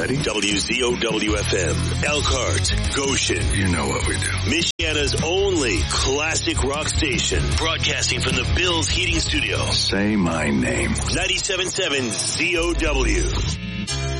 Ready? WZOW-FM, Elkhart, Goshen. You know what we do. Michiana's only classic rock station. Broadcasting from the Bills Heating Studio. Say my name. 97.7 ZOW.